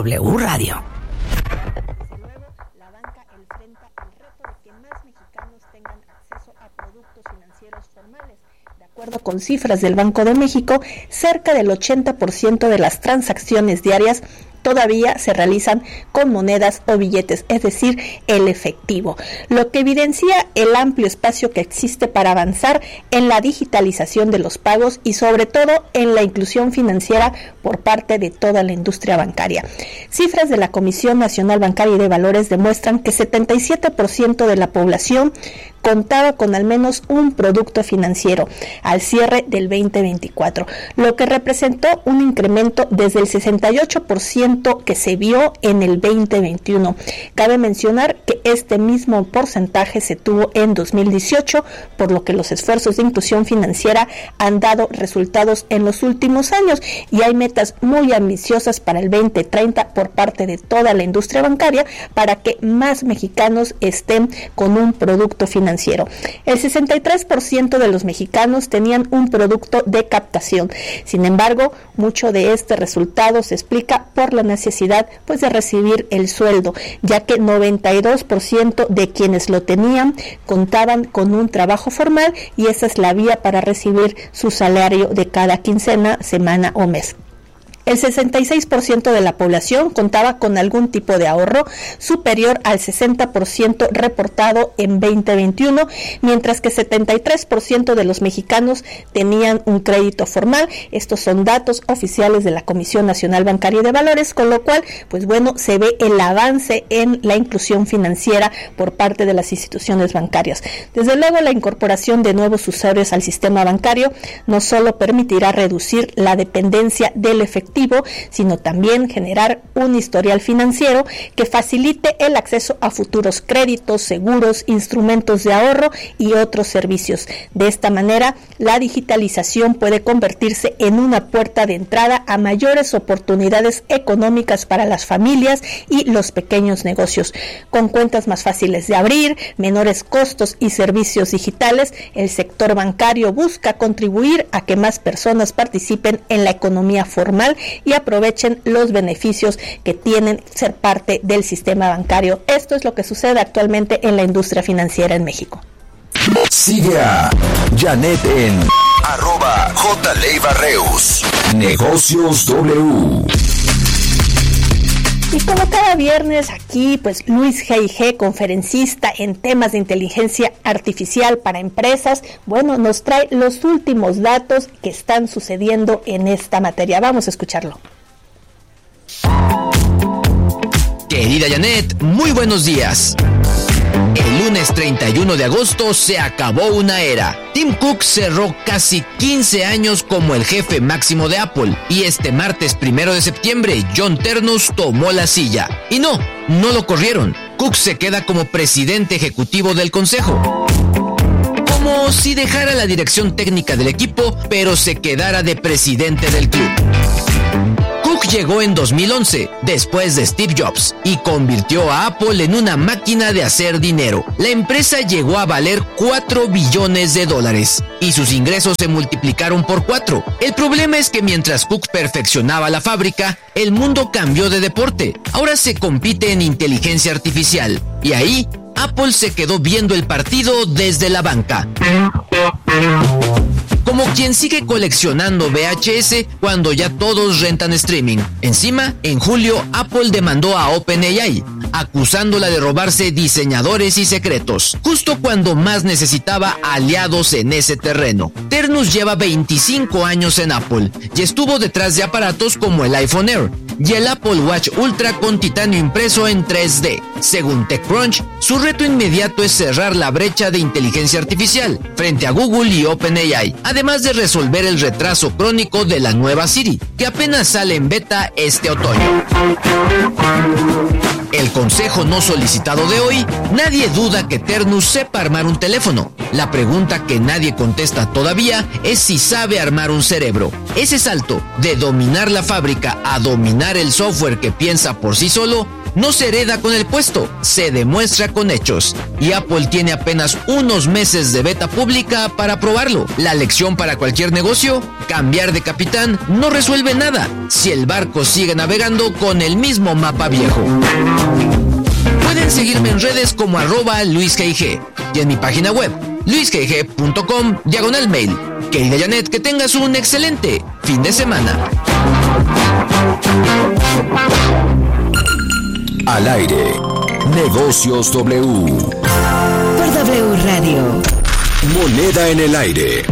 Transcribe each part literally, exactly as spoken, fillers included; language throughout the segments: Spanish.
W Radio. De acuerdo con cifras del Banco de México, cerca del ochenta por ciento de las transacciones diarias todavía se realizan con monedas o billetes, es decir, el efectivo, lo que evidencia el amplio espacio que existe para avanzar en la digitalización de los pagos y sobre todo en la inclusión financiera por parte de toda la industria bancaria. Cifras de la Comisión Nacional Bancaria y de Valores demuestran que setenta y siete por ciento de la población contaba con al menos un producto financiero al cierre del veinte veinticuatro, lo que representó un incremento desde el sesenta y ocho por ciento que se vio en el veinte veintiuno. Cabe mencionar que este mismo porcentaje se tuvo en dos mil dieciocho, por lo que los esfuerzos de inclusión financiera han dado resultados en los últimos años y hay metas muy ambiciosas para el veinte treinta por parte de toda la industria bancaria para que más mexicanos estén con un producto financiero. El sesenta y tres por ciento de los mexicanos tenían un producto de captación. Sin embargo, mucho de este resultado se explica por la necesidad pues de recibir el sueldo, ya que noventa y dos por ciento de quienes lo tenían contaban con un trabajo formal y esa es la vía para recibir su salario de cada quincena, semana o mes. El sesenta y seis por ciento de la población contaba con algún tipo de ahorro superior al sesenta por ciento reportado en veinte veintiuno, mientras que setenta y tres por ciento de los mexicanos tenían un crédito formal. Estos son datos oficiales de la Comisión Nacional Bancaria y de Valores, con lo cual, pues bueno, se ve el avance en la inclusión financiera por parte de las instituciones bancarias. Desde luego, la incorporación de nuevos usuarios al sistema bancario no solo permitirá reducir la dependencia del efectivo, sino también generar un historial financiero que facilite el acceso a futuros créditos, seguros, instrumentos de ahorro y otros servicios. De esta manera, la digitalización puede convertirse en una puerta de entrada a mayores oportunidades económicas para las familias y los pequeños negocios. Con cuentas más fáciles de abrir, menores costos y servicios digitales, el sector bancario busca contribuir a que más personas participen en la economía formal y aprovechen los beneficios que tienen ser parte del sistema bancario. Esto es lo que sucede actualmente en la industria financiera en México. Sigue a Janet en arroba J. Leiva Reus. Negocios W. Y como cada viernes aquí, pues Luis G. G., conferencista en temas de inteligencia artificial para empresas, bueno, nos trae los últimos datos que están sucediendo en esta materia. Vamos a escucharlo. Querida Janet, muy buenos días. El lunes treinta y uno de agosto se acabó una era. Tim Cook cerró casi quince años como el jefe máximo de Apple y este martes primero de septiembre John Ternus tomó la silla. Y no, no lo corrieron. Cook se queda como presidente ejecutivo del consejo. Como si dejara la dirección técnica del equipo, pero se quedara de presidente del club. Cook llegó en dos mil once, después de Steve Jobs, y convirtió a Apple en una máquina de hacer dinero. La empresa llegó a valer cuatro billones de dólares, y sus ingresos se multiplicaron por cuatro. El problema es que mientras Cook perfeccionaba la fábrica, el mundo cambió de deporte. Ahora se compite en inteligencia artificial, y ahí Apple se quedó viendo el partido desde la banca. Como quien sigue coleccionando V H S cuando ya todos rentan streaming. Encima, en julio, Apple demandó a OpenAI, acusándola de robarse diseñadores y secretos, justo cuando más necesitaba aliados en ese terreno. Ternus lleva veinticinco años en Apple y estuvo detrás de aparatos como el iPhone Air y el Apple Watch Ultra con titanio impreso en tres D. Según TechCrunch, su reto inmediato es cerrar la brecha de inteligencia artificial frente a Google y OpenAI, además de resolver el retraso crónico de la nueva Siri, que apenas sale en beta este otoño. El consejo no solicitado de hoy: nadie duda que Ternus sepa armar un teléfono. La pregunta que nadie contesta todavía es si sabe armar un cerebro. Ese salto de dominar la fábrica a dominar el software que piensa por sí solo no se hereda con el puesto, se demuestra con hechos. Y Apple tiene apenas unos meses de beta pública para probarlo. La lección para cualquier negocio: cambiar de capitán no resuelve nada si el barco sigue navegando con el mismo mapa viejo. Pueden seguirme en redes como arroba luisgig y en mi página web luisgig punto com diagonal mail. Querida Janet, que tengas un excelente fin de semana. Al aire, Negocios W. Por W Radio. Moneda en el aire.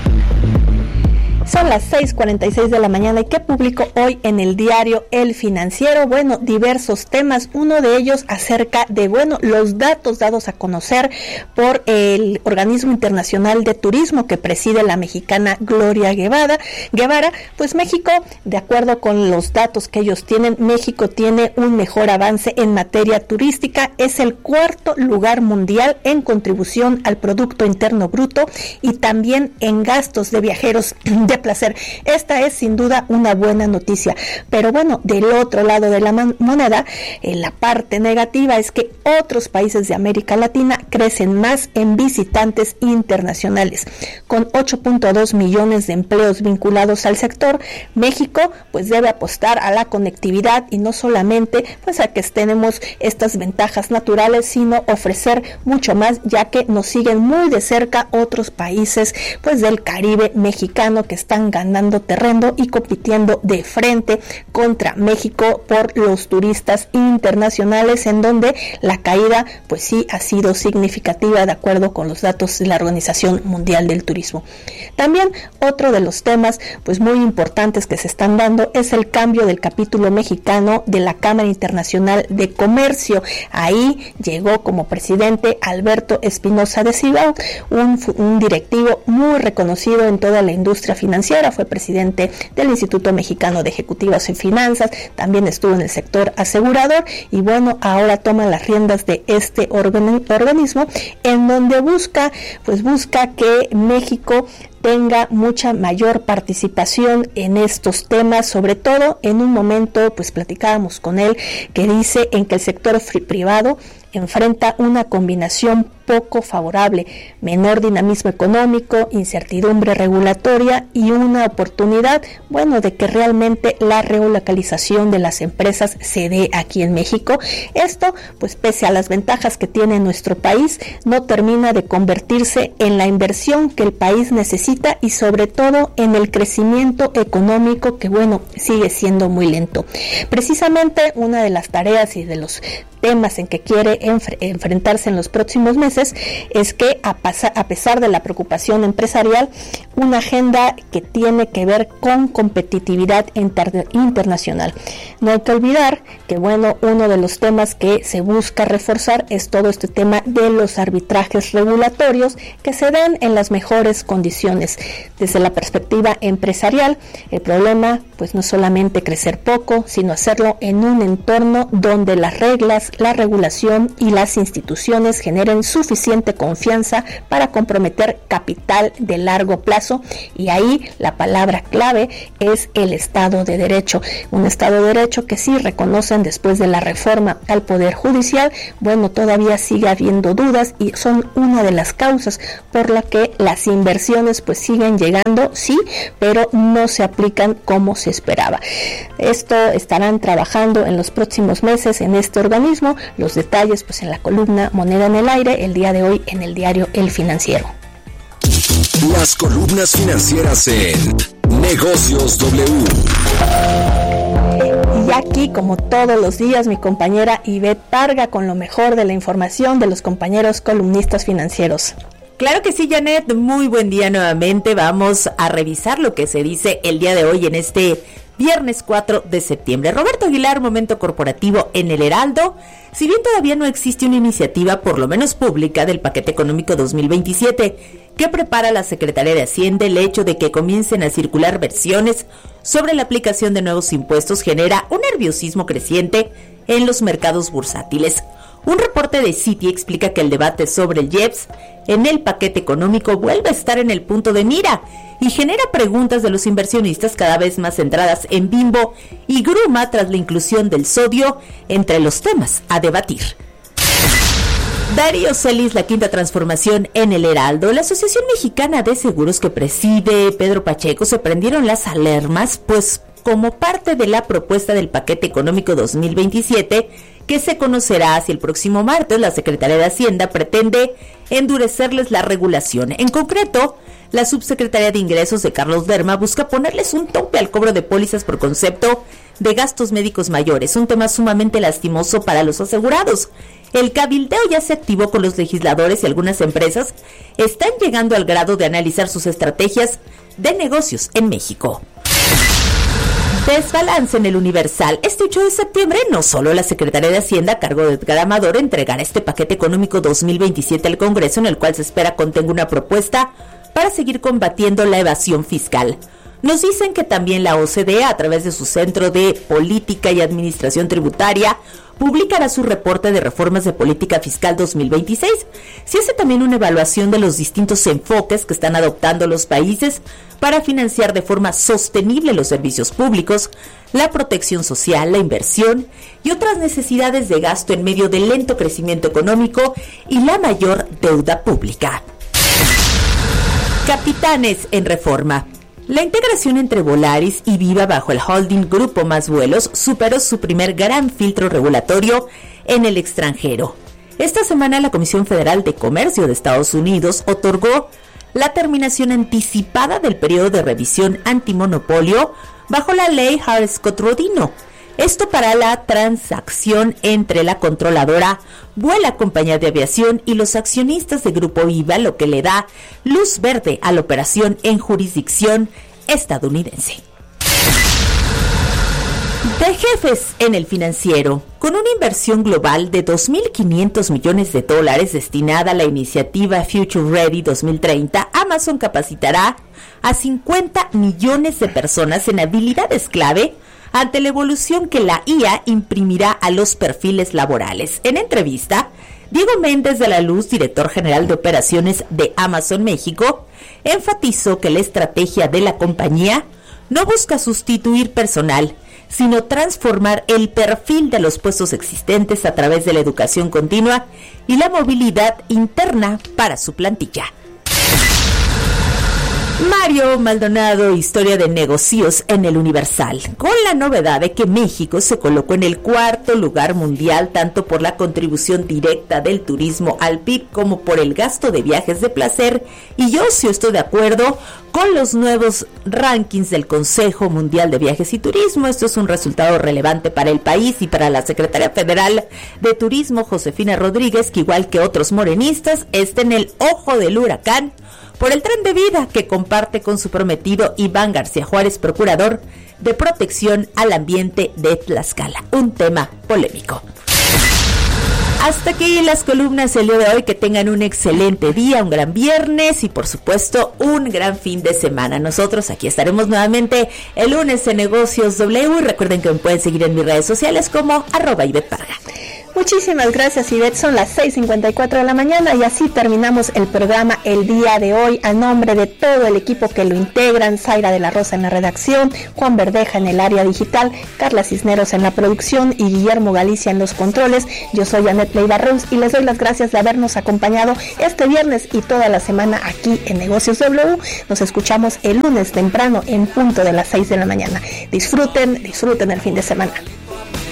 Son las seis cuarenta y seis de la mañana y ¿qué publicó hoy en el diario El Financiero? Bueno, diversos temas, uno de ellos acerca de, bueno, los datos dados a conocer por el Organismo Internacional de Turismo que preside la mexicana Gloria Guevara. Guevara, pues México, de acuerdo con los datos que ellos tienen, México tiene un mejor avance en materia turística, es el cuarto lugar mundial en contribución al Producto Interno Bruto y también en gastos de viajeros de placer. Esta es sin duda una buena noticia, pero bueno, del otro lado de la moneda, eh, la parte negativa es que otros países de América Latina crecen más en visitantes internacionales. Con ocho punto dos millones de empleos vinculados al sector, México pues debe apostar a la conectividad y no solamente pues a que tenemos estas ventajas naturales, sino ofrecer mucho más, ya que nos siguen muy de cerca otros países pues del Caribe mexicano que están ganando terreno y compitiendo de frente contra México por los turistas internacionales, en donde la caída pues sí ha sido significativa de acuerdo con los datos de la Organización Mundial del Turismo. También otro de los temas pues muy importantes que se están dando es el cambio del capítulo mexicano de la Cámara Internacional de Comercio. Ahí llegó como presidente Alberto Espinosa de Cibao, un, un directivo muy reconocido en toda la industria financiera. Fue presidente del Instituto Mexicano de Ejecutivos en Finanzas, también estuvo en el sector asegurador y bueno, ahora toma las riendas de este organi- organismo en donde busca, pues busca que México tenga mucha mayor participación en estos temas, sobre todo en un momento, pues platicábamos con él, que dice en que el sector privado enfrenta una combinación poco favorable, menor dinamismo económico, incertidumbre regulatoria y una oportunidad, bueno, de que realmente la relocalización de las empresas se dé aquí en México. Esto, pues pese a las ventajas que tiene nuestro país, no termina de convertirse en la inversión que el país necesita y sobre todo en el crecimiento económico que, bueno, sigue siendo muy lento. Precisamente una de las tareas y de los temas en que quiere enfre- enfrentarse en los próximos meses es que a, pasar, a pesar de la preocupación empresarial, una agenda que tiene que ver con competitividad inter- internacional. No hay que olvidar que, bueno, uno de los temas que se busca reforzar es todo este tema de los arbitrajes regulatorios que se den en las mejores condiciones. Desde la perspectiva empresarial, el problema pues no es solamente crecer poco, sino hacerlo en un entorno donde las reglas, la regulación y las instituciones generen suficiente confianza para comprometer capital de largo plazo, y ahí la palabra clave es el Estado de Derecho, un Estado de Derecho que sí reconocen después de la reforma al Poder Judicial. Bueno, todavía sigue habiendo dudas y son una de las causas por la que las inversiones pues siguen llegando, sí, pero no se aplican como se esperaba. Esto estarán trabajando en los próximos meses en este organismo. Los detalles pues en la columna Moneda en el Aire el día de hoy en el diario El Financiero. Las columnas financieras en Negocios W. Y aquí, como todos los días, mi compañera Ivette Parga con lo mejor de la información de los compañeros columnistas financieros. Claro que sí, Janet, muy buen día nuevamente. Vamos a revisar lo que se dice el día de hoy en este viernes cuatro de septiembre. Roberto Aguilar, Momento Corporativo en el Heraldo. Si bien todavía no existe una iniciativa, por lo menos pública, del paquete económico dos mil veintisiete que prepara la Secretaría de Hacienda, el hecho de que comiencen a circular versiones sobre la aplicación de nuevos impuestos genera un nerviosismo creciente en los mercados bursátiles. Un reporte de Citi explica que el debate sobre el I E P S en el paquete económico vuelve a estar en el punto de mira y genera preguntas de los inversionistas cada vez más centradas en Bimbo y Gruma tras la inclusión del sodio entre los temas a debatir. Darío Celis, la quinta transformación en el Heraldo. La Asociación Mexicana de Seguros que preside Pedro Pacheco se prendieron las alarmas, pues como parte de la propuesta del paquete económico dos mil veintisiete, que se conocerá hacia el próximo martes, la Secretaría de Hacienda pretende endurecerles la regulación. En concreto, la Subsecretaría de Ingresos de Carlos Lerma busca ponerles un tope al cobro de pólizas por concepto de gastos médicos mayores, un tema sumamente lastimoso para los asegurados. El cabildeo ya se activó con los legisladores y algunas empresas están llegando al grado de analizar sus estrategias de negocios en México. Desbalance en el Universal. Este ocho de septiembre, no solo la Secretaría de Hacienda a cargo de Edgar Amador entregará este paquete económico dos mil veintisiete al Congreso, en el cual se espera contenga una propuesta para seguir combatiendo la evasión fiscal. Nos dicen que también la O C D E, a través de su Centro de Política y Administración Tributaria, publicará su reporte de reformas de política fiscal dos mil veintiséis. Se hace también una evaluación de los distintos enfoques que están adoptando los países para financiar de forma sostenible los servicios públicos, la protección social, la inversión y otras necesidades de gasto en medio del lento crecimiento económico y la mayor deuda pública. Capitanes en Reforma. La integración entre Volaris y Viva bajo el holding Grupo Más Vuelos superó su primer gran filtro regulatorio en el extranjero. Esta semana la Comisión Federal de Comercio de Estados Unidos otorgó la terminación anticipada del periodo de revisión antimonopolio bajo la ley Hart-Scott-Rodino. Esto para la transacción entre la controladora Vuela Compañía de Aviación y los accionistas de Grupo Viva, lo que le da luz verde a la operación en jurisdicción estadounidense. De jefes en el financiero. Con una inversión global de dos mil quinientos millones de dólares destinada a la iniciativa Future Ready dos mil treinta, Amazon capacitará a cincuenta millones de personas en habilidades clave ante la evolución que la I A imprimirá a los perfiles laborales. En entrevista, Diego Méndez de la Luz, director general de operaciones de Amazon México, enfatizó que la estrategia de la compañía no busca sustituir personal, sino transformar el perfil de los puestos existentes a través de la educación continua y la movilidad interna para su plantilla. Mario Maldonado, historia de negocios en el Universal, con la novedad de que México se colocó en el cuarto lugar mundial tanto por la contribución directa del turismo al P I B como por el gasto de viajes de placer, y yo sí estoy de acuerdo con los nuevos rankings del Consejo Mundial de Viajes y Turismo. Esto es un resultado relevante para el país y para la Secretaría Federal de Turismo, Josefina Rodríguez, que igual que otros morenistas está en el ojo del huracán por el tren de vida que comparte con su prometido Iván García Juárez, procurador de protección al ambiente de Tlaxcala. Un tema polémico. Hasta aquí las columnas el día de hoy. Que tengan un excelente día, un gran viernes y por supuesto un gran fin de semana. Nosotros aquí estaremos nuevamente el lunes en Negocios W. Y recuerden que me pueden seguir en mis redes sociales como arroba Ivette Parga. Muchísimas gracias, Ivette. Son las seis cincuenta y cuatro de la mañana y así terminamos el programa el día de hoy. A nombre de todo el equipo que lo integran, Zaira de la Rosa en la redacción, Juan Verdeja en el área digital, Carla Cisneros en la producción y Guillermo Galicia en los controles. Yo soy Annette Leiva Rose y les doy las gracias de habernos acompañado este viernes y toda la semana aquí en Negocios W. Nos escuchamos el lunes temprano en punto de las seis de la mañana. Disfruten, disfruten el fin de semana.